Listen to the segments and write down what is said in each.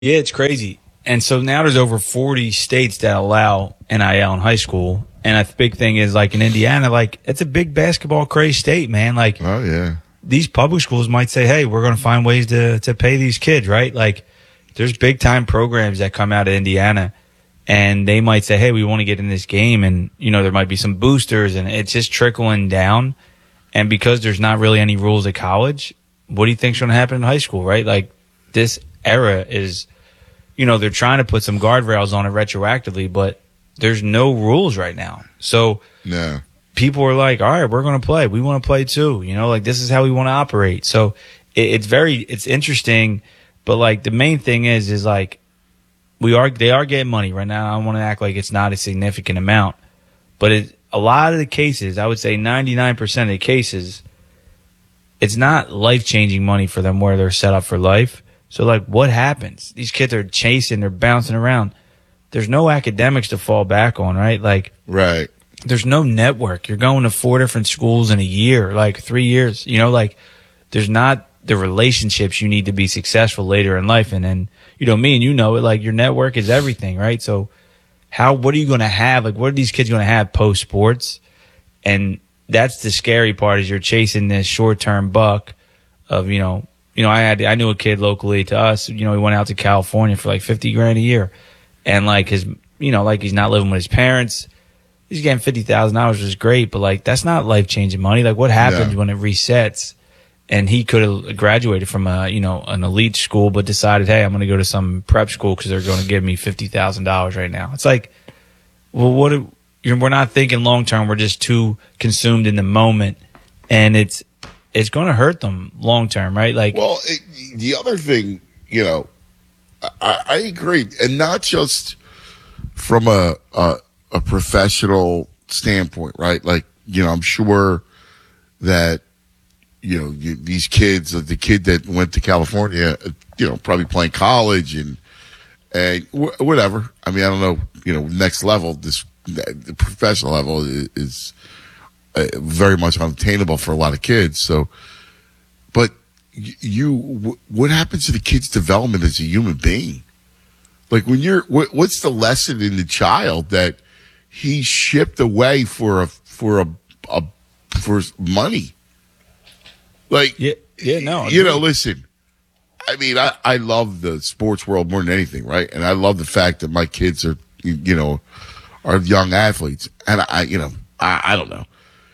Yeah, it's crazy. And so now there's over 40 states that allow NIL in high school. And the big thing is, like, in Indiana, like, it's a big basketball crazy state, man. Like, Oh, yeah. these public schools might say, hey, we're going to find ways to pay these kids, right? Like, there's big time programs that come out of Indiana, and they might say, hey, we want to get in this game. And, there might be some boosters, and it's just trickling down. And because there's not really any rules at college, what do you think's going to happen in high school, right? Like, this era is, they're trying to put some guardrails on it retroactively, but there's no rules right now. So No. people are like, all right, we're going to play. We want to play too. Like, this is how we want to operate. So it's interesting. But, like, the main thing is like, they are getting money right now. I don't want to act like it's not a significant amount, but a lot of the cases, I would say 99% of the cases, it's not life-changing money for them where they're set up for life. So, like, what happens? These kids are chasing, they're bouncing around. There's no academics to fall back on, right? Like, Right. there's no network. You're going to 4 different schools in a year, like 3 years. Like, there's not the relationships you need to be successful later in life. And then, me and it, like, your network is everything, right? So what are you going to have? Like, what are these kids going to have post sports? And that's the scary part, is you're chasing this short-term buck of, I knew a kid locally to us, he went out to California for like 50 grand a year. And like he's not living with his parents. He's getting $50,000, which is great, but like, that's not life-changing money. Like, what happens when it resets? And he could have graduated from an elite school, but decided, hey, I'm going to go to some prep school because they're going to give me $50,000 right now. It's like, well, we're not thinking long term. We're just too consumed in the moment, and it's going to hurt them long term, right? Like, well, the other thing, I agree, and not just from a professional standpoint, right? Like, I'm sure that these kids, the kid that went to California, probably playing college and whatever. I mean, I don't know, next level, the professional level is very much unattainable for a lot of kids. So, but what happens to the kid's development as a human being? Like, when what's the lesson in the child that he's shipped away for money? Like, no. Listen, I mean, I love the sports world more than anything, right? And I love the fact that my kids are young athletes. And I don't know.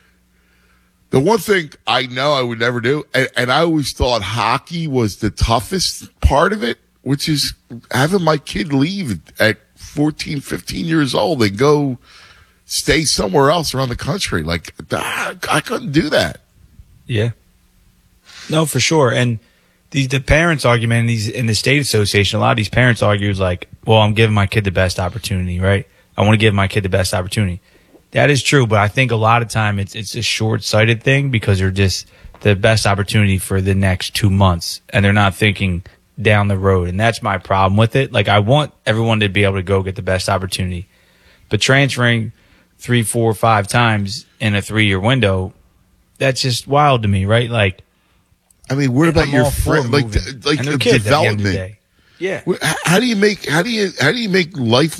The one thing I know I would never do, and I always thought hockey was the toughest part of it, which is having my kid leave at 14, 15 years old and go stay somewhere else around the country. Like, I couldn't do that. Yeah. No, for sure. And the parents' argument in the state association, a lot of these parents argue like, well, I'm giving my kid the best opportunity, right? I want to give my kid the best opportunity. That is true, but I think a lot of time it's a short-sighted thing because they're just the best opportunity for the next 2 months, and they're not thinking down the road. And that's my problem with it. Like, I want everyone to be able to go get the best opportunity, but transferring 3, 4, 5 times in a 3-year window, that's just wild to me, right? Like, I mean, what about your friend? Like the development. Yeah. How do you make life?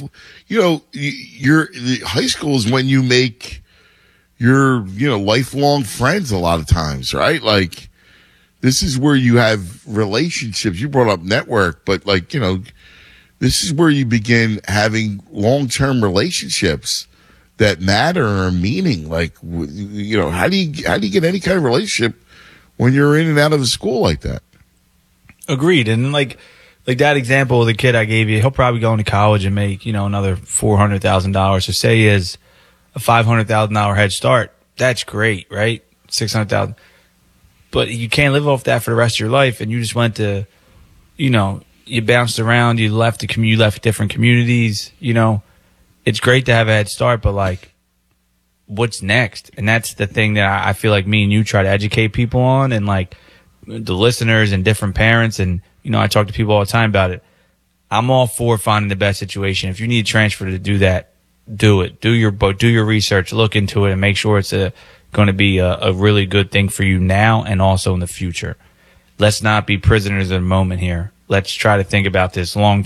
Your high school is when you make your lifelong friends a lot of times, right? Like, this is where you have relationships. You brought up network, but this is where you begin having long-term relationships that matter or are meaning. Like, how do you get any kind of relationship when you're in and out of a school like that? Agreed. And like that example of the kid I gave you, he'll probably go into college and make, another $400,000. So say he has a $500,000 head start. That's great, right? $600,000. But you can't live off that for the rest of your life. And you just went to, you bounced around, you left different communities, It's great to have a head start, but like, what's next? And that's the thing that I feel like me and you try to educate people on, and like the listeners and different parents. And, I talk to people all the time about it. I'm all for finding the best situation. If you need a transfer to do that, do it. Do your research, look into it, and make sure it's going to be a really good thing for you now and also in the future. Let's not be prisoners of the moment here. let's try to think about this long